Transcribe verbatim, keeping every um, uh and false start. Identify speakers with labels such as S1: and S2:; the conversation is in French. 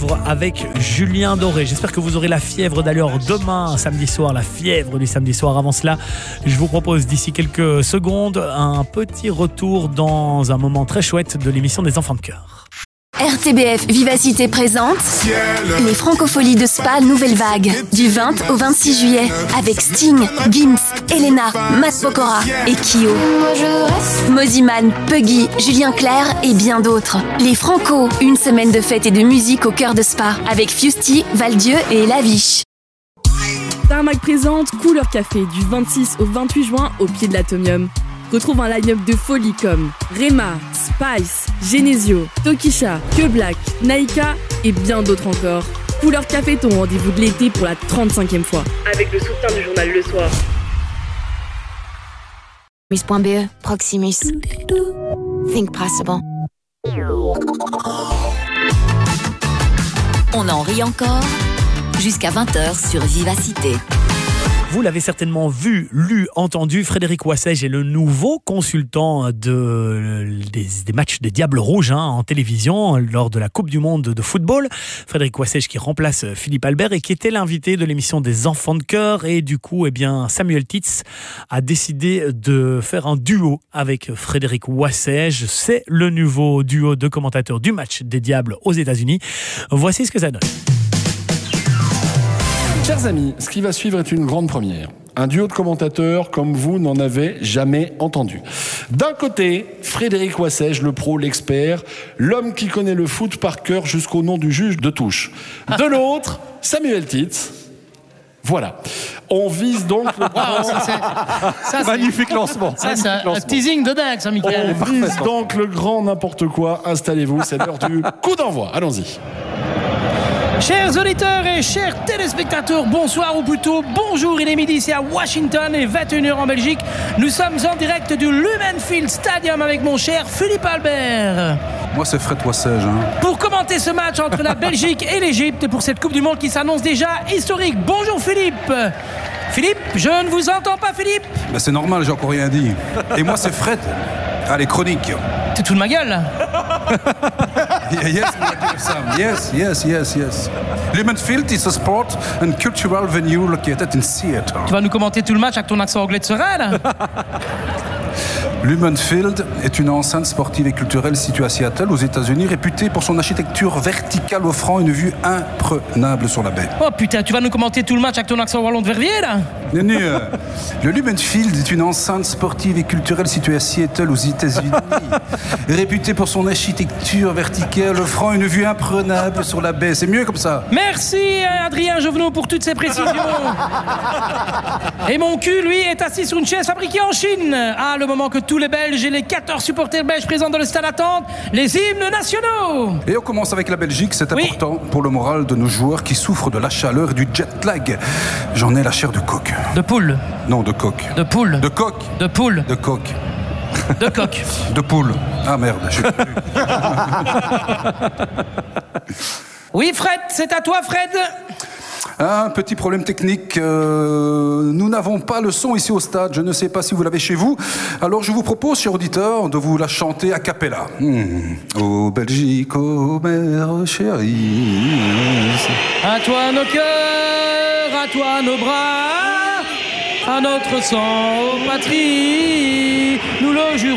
S1: fièvre avec Julien Doré. J'espère que vous aurez la fièvre d'ailleurs demain, samedi soir, la fièvre du samedi soir. Avant cela, je vous propose d'ici quelques secondes un petit retour dans un moment très chouette de l'émission des Enfants de Cœur.
S2: R T B F Vivacité présente les Francopholies de Spa Nouvelle Vague du vingt au vingt-six juillet avec Sting, Gims, Elena, Matt Pokora et Kyo. Moziman, Puggy, Julien Clerc et bien d'autres. Les Franco, une semaine de fête et de musique au cœur de Spa avec Fusty, Valdieu et Laviche.
S3: Tarmac présente Couleur Café du vingt-six au vingt-huit juin au pied de l'Atomium. Retrouve un line-up de folie comme Rema, Spice, Genesio, Tokisha, Que Black, Naika et bien d'autres encore. Couleur Café, ton rendez-vous de l'été pour la trente-cinquième fois. Avec le soutien du journal Le Soir.
S4: Mus.be, Proximus. Think possible. On en rit encore jusqu'à vingt heures sur Vivacité.
S1: Vous l'avez certainement vu, lu, entendu, Frédéric Wassège est le nouveau consultant de, des, des matchs des Diables Rouges hein, en télévision lors de la Coupe du Monde de football. Frédéric Wassège qui remplace Philippe Albert et qui était l'invité de l'émission des Enfants de Cœur. Et du coup, eh bien, Samuel Titz a décidé de faire un duo avec Frédéric Wassège. C'est le nouveau duo de commentateurs du match des Diables aux États-Unis. Voici ce que ça donne.
S5: Chers amis, ce qui va suivre est une grande première. Un duo de commentateurs comme vous n'en avez jamais entendu. D'un côté, Frédéric Wassège, le pro, l'expert, l'homme qui connaît le foot par cœur jusqu'au nom du juge de touche. De l'autre, Samuel Titz. Voilà. On vise donc le grand...
S6: Wow, ça, c'est, ça,
S7: magnifique lancement.
S6: Ça, c'est un, un teasing de dingue, ça, Mickaël.
S5: On vise donc le grand n'importe quoi. Installez-vous, c'est l'heure du coup d'envoi. Allons-y.
S6: Chers auditeurs et chers téléspectateurs, bonsoir ou plutôt bonjour, il est midi, c'est à Washington et vingt et une heures en Belgique. Nous sommes en direct du Lumenfield Stadium avec mon cher Philippe Albert.
S7: Moi c'est Fred Wassège. Hein.
S6: Pour commenter ce match entre la Belgique et l'Égypte pour cette Coupe du Monde qui s'annonce déjà historique. Bonjour Philippe. Philippe, je ne vous entends pas Philippe.
S7: Ben, c'est normal, j'ai encore rien dit. Et moi c'est Fred. Allez, chronique.
S6: Tu te fous de ma gueule là.
S7: Yes, Sam. Yes, yes, yes, yes. Lumenfield is a sport and cultural venue located in Seattle.
S6: Tu vas nous commenter tout le match avec ton accent anglais de serein là.
S7: Lumenfield est une enceinte sportive et culturelle située à Seattle, aux États-Unis, réputée pour son architecture verticale offrant une vue imprenable sur la baie.
S6: Oh putain, tu vas nous commenter tout le match avec ton accent wallon de Verviers là.
S7: Néné, euh, le Lumenfield est une enceinte sportive et culturelle située à Seattle, aux États-Unis, réputée pour son architecture verticale offrant une vue imprenable sur la baie. C'est mieux comme ça.
S6: Merci Adrien Jovenot pour toutes ces précisions. Et mon cul, lui, est assis sur une chaise fabriquée en Chine. Ah, le moment que tous les Belges et les quatorze supporters belges présents dans le stade attendent les hymnes nationaux.
S7: Et on commence avec la Belgique, c'est oui. important pour le moral de nos joueurs qui souffrent de la chaleur et du jet lag. J'en ai la chair de coq.
S6: De poule.
S7: Non, de coq.
S6: De poule.
S7: De coq.
S6: De poule.
S7: De coq.
S6: De coq.
S7: De poule. Ah merde, je sais plus.
S6: Oui Fred, c'est à toi Fred.
S7: Un petit problème technique, euh, nous n'avons pas le son ici au stade, je ne sais pas si vous l'avez chez vous, alors je vous propose, chers auditeurs, de vous la chanter a cappella. Mmh. Oh Belgique, oh mère chérie.
S6: À toi nos cœurs, à toi nos bras, à notre sang, ô patrie, nous le jurons.